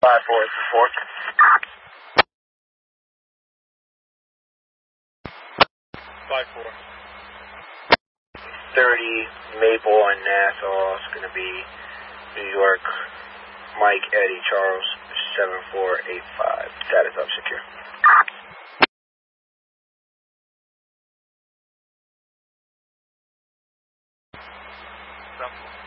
5-4 is the fourth. 5-4. 30 Maple and Nassau is going to be New York. Mike, Eddie, Charles, 7485. Status up, secure. Something.